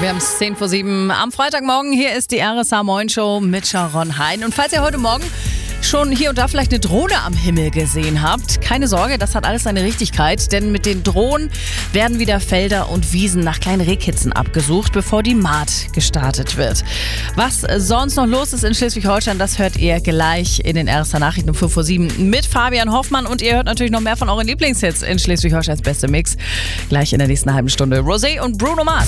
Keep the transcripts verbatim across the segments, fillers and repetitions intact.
Wir haben es zehn vor sieben am Freitagmorgen. Hier ist die R S A Moin Show mit Sharon Hein. Und falls ihr heute Morgen schon hier und da vielleicht eine Drohne am Himmel gesehen habt, keine Sorge, das hat alles seine Richtigkeit. Denn mit den Drohnen werden wieder Felder und Wiesen nach kleinen Rehkitzen abgesucht, bevor die Maat gestartet wird. Was sonst noch los ist in Schleswig-Holstein, das hört ihr gleich in den R S A Nachrichten um fünf vor sieben mit Fabian Hoffmann. Und ihr hört natürlich noch mehr von euren Lieblingshits in Schleswig-Holsteins beste Mix. Gleich in der nächsten halben Stunde Rosé und Bruno Mars.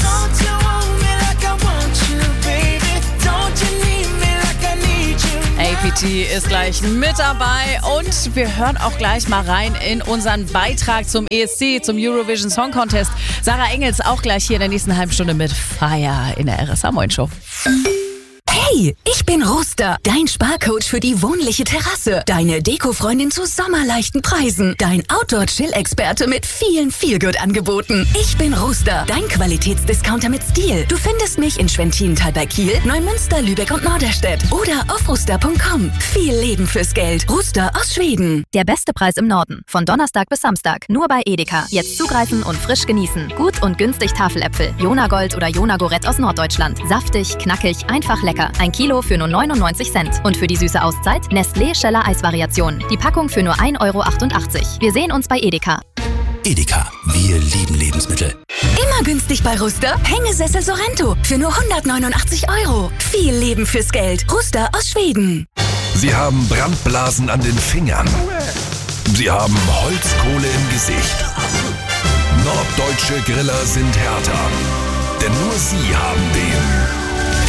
A P T ist gleich mit dabei und wir hören auch gleich mal rein in unseren Beitrag zum E S C, zum Eurovision Song Contest. Sarah Engels auch gleich hier in der nächsten halben Stunde mit Fire in der R S A Moin Show. Hey, ich bin Ruster, dein Sparcoach für die wohnliche Terrasse, deine Deko-Freundin zu sommerleichten Preisen, dein Outdoor-Chill-Experte mit vielen Feelgood-Angeboten. Ich bin Ruster, dein Qualitätsdiscounter mit Stil. Du findest mich in Schwentinental bei Kiel, Neumünster, Lübeck und Norderstedt oder auf ruster punkt com. Viel Leben fürs Geld. Ruster aus Schweden. Der beste Preis im Norden. Von Donnerstag bis Samstag. Nur bei Edeka. Jetzt zugreifen und frisch genießen. Gut und günstig Tafeläpfel. Jona Gold oder Jona Gorett aus Norddeutschland. Saftig, knackig, einfach lecker. Ein Kilo für nur neunundneunzig Cent. Und für die süße Auszeit Nestlé Scheller Eisvariation. Die Packung für nur ein Euro achtundachtzig. Wir sehen uns bei Edeka. Edeka, wir lieben Lebensmittel. Immer günstig bei Ruster. Hängesessel Sorrento für nur hundertneunundachtzig Euro. Viel Leben fürs Geld. Ruster aus Schweden. Sie haben Brandblasen an den Fingern. Sie haben Holzkohle im Gesicht. Norddeutsche Griller sind härter. Denn nur sie haben den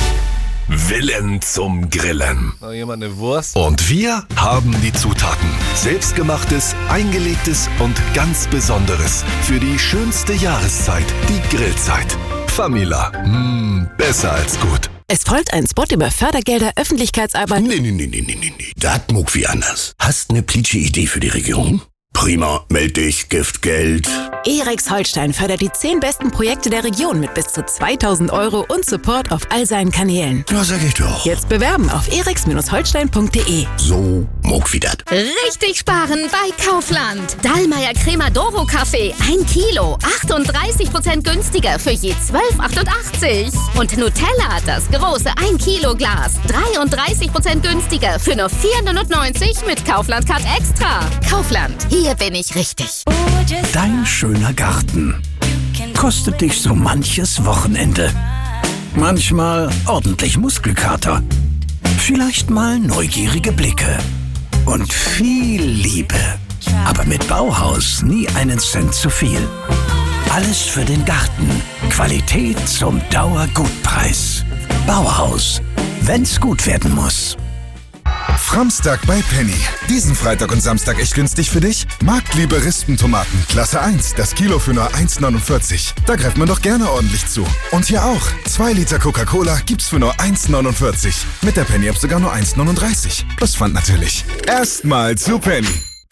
Willen zum Grillen. Noch jemand eine Wurst? Und wir haben die Zutaten. Selbstgemachtes, eingelegtes und ganz Besonderes. Für die schönste Jahreszeit, die Grillzeit. Famila. Mmh, besser als gut. Es folgt ein Spot über Fördergelder, Öffentlichkeitsarbeit. Nee, nee, nee, nee, nee, nee. Das muck wie anders. Hast eine plitsche Idee für die Region? Prima, meld dich, Giftgeld. E-Rex Holstein fördert die zehn besten Projekte der Region mit bis zu zweitausend Euro und Support auf all seinen Kanälen. Ja, sag ich doch. Jetzt bewerben auf e rex holstein punkt de. So, muck wie dat. Richtig sparen bei Kaufland. Dallmayr Crema Doro Kaffee, ein Kilo, achtunddreißig Prozent günstiger für je zwölf achtundachtzig. Und Nutella, das große ein Kilo Glas, dreiunddreißig Prozent günstiger für nur vier neunundneunzig mit Kaufland Card Extra. Kaufland, hier bin ich richtig. Dein schöner Garten kostet dich so manches Wochenende. Manchmal ordentlich Muskelkater. Vielleicht mal neugierige Blicke. Und viel Liebe. Aber mit Bauhaus nie einen Cent zu viel. Alles für den Garten. Qualität zum Dauergutpreis. Bauhaus. Wenn's gut werden muss. Framstag bei Penny. Diesen Freitag und Samstag echt günstig für dich? Marktliebe Rispentomaten, Klasse eins, das Kilo für nur eins neunundvierzig. Da greift man doch gerne ordentlich zu. Und hier auch. zwei Liter Coca-Cola gibt's für nur eins neunundvierzig. Mit der Penny-App sogar nur eins neununddreißig. Plus Pfand natürlich. Erstmal zu Penny.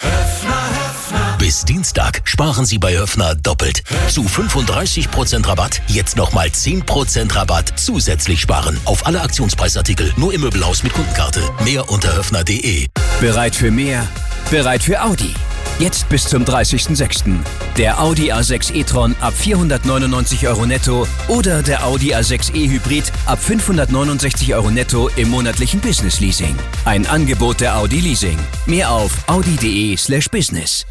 Bis Dienstag sparen Sie bei Höffner doppelt. Zu fünfunddreißig Prozent Rabatt, jetzt nochmal zehn Prozent Rabatt zusätzlich sparen. Auf alle Aktionspreisartikel, nur im Möbelhaus mit Kundenkarte. Mehr unter höffner punkt de. Bereit für mehr? Bereit für Audi. Jetzt bis zum dreißigsten sechsten Der Audi A sechs e-tron ab vierhundertneunundneunzig Euro netto oder der Audi A sechs e-Hybrid ab fünfhundertneunundsechzig Euro netto im monatlichen Business Leasing. Ein Angebot der Audi Leasing. Mehr auf audi punkt de slash business.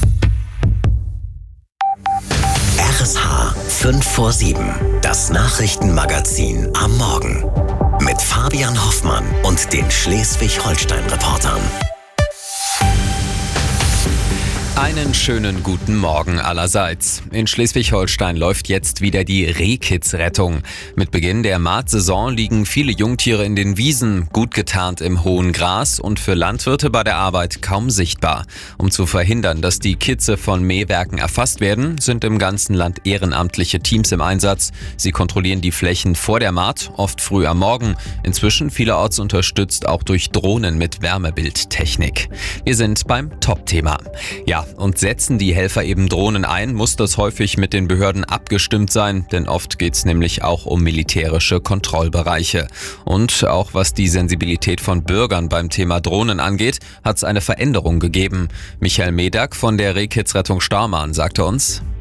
R S H fünf vor sieben. Das Nachrichtenmagazin am Morgen. Mit Fabian Hoffmann und den Schleswig-Holstein-Reportern. Einen schönen guten Morgen allerseits. In Schleswig-Holstein läuft jetzt wieder die Rehkitzrettung. Mit Beginn der Maatsaison liegen viele Jungtiere in den Wiesen, gut getarnt im hohen Gras und für Landwirte bei der Arbeit kaum sichtbar. Um zu verhindern, dass die Kitze von Mähwerken erfasst werden, sind im ganzen Land ehrenamtliche Teams im Einsatz. Sie kontrollieren die Flächen vor der Maat, oft früh am Morgen. Inzwischen vielerorts unterstützt auch durch Drohnen mit Wärmebildtechnik. Wir sind beim Top-Thema. Ja, und setzen die Helfer eben Drohnen ein, muss das häufig mit den Behörden abgestimmt sein, denn oft geht es nämlich auch um militärische Kontrollbereiche. Und auch was die Sensibilität von Bürgern beim Thema Drohnen angeht, hat es eine Veränderung gegeben. Michael Medak von der Rehkitzrettung Starmann sagte uns: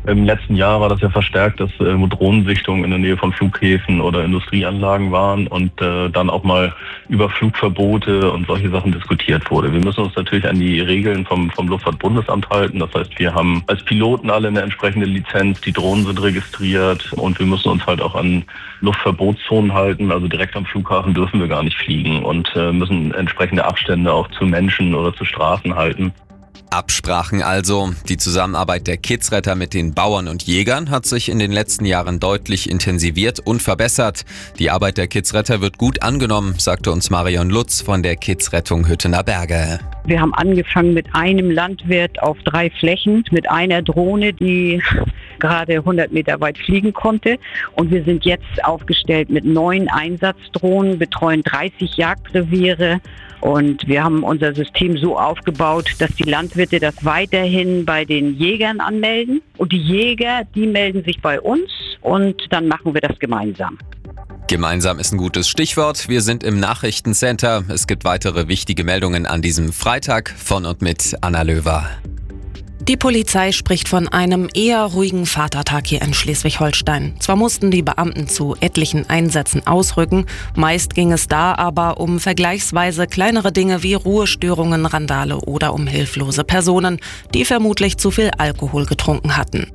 Im letzten Jahr war das ja verstärkt, dass äh, Drohnensichtungen in der Nähe von Flughäfen oder Industrieanlagen waren und äh, dann auch mal über Flugverbote und solche Sachen diskutiert wurde. Wir müssen uns natürlich an die Regeln vom, vom Luftfahrtbundesamt halten. Das heißt, wir haben als Piloten alle eine entsprechende Lizenz, die Drohnen sind registriert und wir müssen uns halt auch an Luftverbotszonen halten. Also direkt am Flughafen dürfen wir gar nicht fliegen und äh, müssen entsprechende Abstände auch zu Menschen oder zu Straßen halten. Absprachen also. Die Zusammenarbeit der Kidsretter mit den Bauern und Jägern hat sich in den letzten Jahren deutlich intensiviert und verbessert. Die Arbeit der Kidsretter wird gut angenommen, sagte uns Marion Lutz von der Kidsrettung Hüttener Berge. Wir haben angefangen mit einem Landwirt auf drei Flächen, mit einer Drohne, die gerade hundert Meter weit fliegen konnte. Und wir sind jetzt aufgestellt mit neun Einsatzdrohnen, betreuen dreißig Jagdreviere. Und wir haben unser System so aufgebaut, dass die Landwirte das weiterhin bei den Jägern anmelden. Und die Jäger, die melden sich bei uns und dann machen wir das gemeinsam. Gemeinsam ist ein gutes Stichwort. Wir sind im Nachrichtencenter. Es gibt weitere wichtige Meldungen an diesem Freitag von und mit Anna Löwer. Die Polizei spricht von einem eher ruhigen Vatertag hier in Schleswig-Holstein. Zwar mussten die Beamten zu etlichen Einsätzen ausrücken, meist ging es da aber um vergleichsweise kleinere Dinge wie Ruhestörungen, Randale oder um hilflose Personen, die vermutlich zu viel Alkohol getrunken hatten.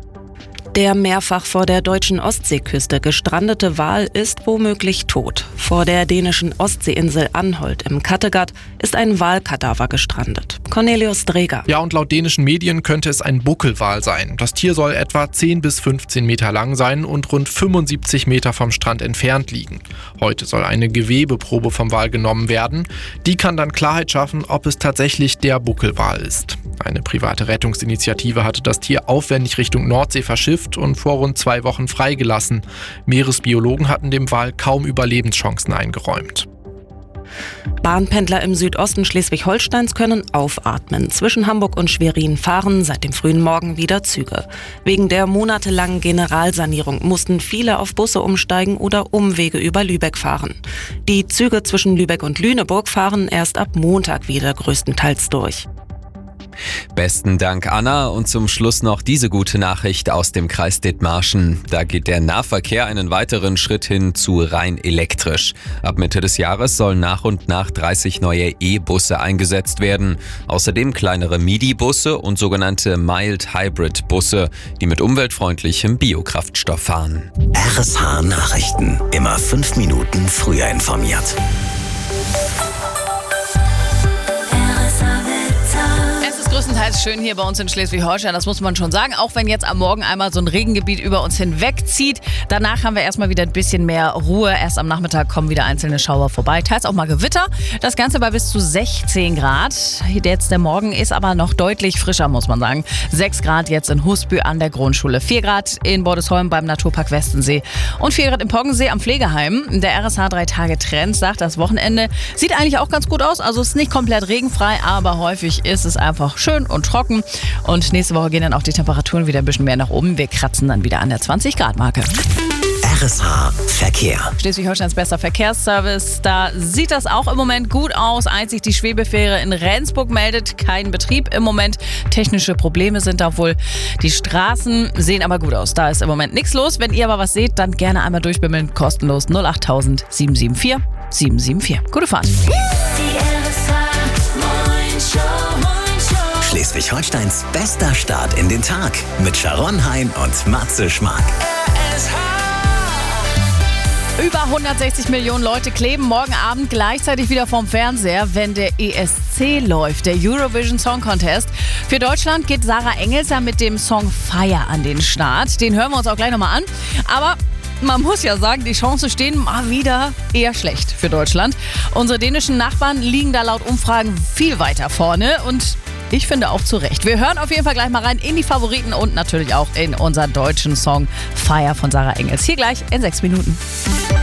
Der mehrfach vor der deutschen Ostseeküste gestrandete Wal ist womöglich tot. Vor der dänischen Ostseeinsel Anholt im Kattegat ist ein Walkadaver gestrandet. Cornelius Dreger. Ja, und laut dänischen Medien könnte es ein Buckelwal sein. Das Tier soll etwa zehn bis fünfzehn Meter lang sein und rund fünfundsiebzig Meter vom Strand entfernt liegen. Heute soll eine Gewebeprobe vom Wal genommen werden. Die kann dann Klarheit schaffen, ob es tatsächlich der Buckelwal ist. Eine private Rettungsinitiative hatte das Tier aufwendig Richtung Nordsee verschifft und vor rund zwei Wochen freigelassen. Meeresbiologen hatten dem Wal kaum Überlebenschancen eingeräumt. Bahnpendler im Südosten Schleswig-Holsteins können aufatmen. Zwischen Hamburg und Schwerin fahren seit dem frühen Morgen wieder Züge. Wegen der monatelangen Generalsanierung mussten viele auf Busse umsteigen oder Umwege über Lübeck fahren. Die Züge zwischen Lübeck und Lüneburg fahren erst ab Montag wieder größtenteils durch. Besten Dank, Anna. Und zum Schluss noch diese gute Nachricht aus dem Kreis Dithmarschen. Da geht der Nahverkehr einen weiteren Schritt hin zu rein elektrisch. Ab Mitte des Jahres sollen nach und nach dreißig neue E-Busse eingesetzt werden. Außerdem kleinere Midi-Busse und sogenannte Mild-Hybrid-Busse, die mit umweltfreundlichem Biokraftstoff fahren. R S H Nachrichten. Immer fünf Minuten früher informiert. Größtenteils schön hier bei uns in Schleswig-Holstein, das muss man schon sagen. Auch wenn jetzt am Morgen einmal so ein Regengebiet über uns hinwegzieht. Danach haben wir erstmal wieder ein bisschen mehr Ruhe. Erst am Nachmittag kommen wieder einzelne Schauer vorbei. Teils auch mal Gewitter. Das Ganze bei bis zu sechzehn Grad. Jetzt der Morgen ist aber noch deutlich frischer, muss man sagen. sechs Grad jetzt in Husby an der Grundschule. vier Grad in Bordesholm beim Naturpark Westensee. Und vier Grad in Poggensee am Pflegeheim. Der R S H drei Tage Trend sagt, das Wochenende sieht eigentlich auch ganz gut aus. Also es ist nicht komplett regenfrei, aber häufig ist es einfach schön und trocken. Und nächste Woche gehen dann auch die Temperaturen wieder ein bisschen mehr nach oben. Wir kratzen dann wieder an der zwanzig Grad Marke. R S H Verkehr. Schleswig-Holsteins bester Verkehrsservice. Da sieht das auch im Moment gut aus. Einzig die Schwebefähre in Rendsburg meldet keinen Betrieb im Moment. Technische Probleme sind da wohl. Die Straßen sehen aber gut aus. Da ist im Moment nichts los. Wenn ihr aber was seht, dann gerne einmal durchbimmeln. Kostenlos null acht tausend sieben sieben vier sieben sieben vier. Gute Fahrt. Schleswig-Holsteins bester Start in den Tag mit Sharon Hein und Matze Schmark. Über hundertsechzig Millionen Leute kleben morgen Abend gleichzeitig wieder vorm Fernseher, wenn der E S C läuft, der Eurovision Song Contest. Für Deutschland geht Sarah Engelser mit dem Song Fire an den Start. Den hören wir uns auch gleich nochmal an. Aber man muss ja sagen, die Chancen stehen mal wieder eher schlecht für Deutschland. Unsere dänischen Nachbarn liegen da laut Umfragen viel weiter vorne und ich finde auch zu Recht. Wir hören auf jeden Fall gleich mal rein in die Favoriten und natürlich auch in unseren deutschen Song Fire von Sarah Engels. Hier gleich in sechs Minuten.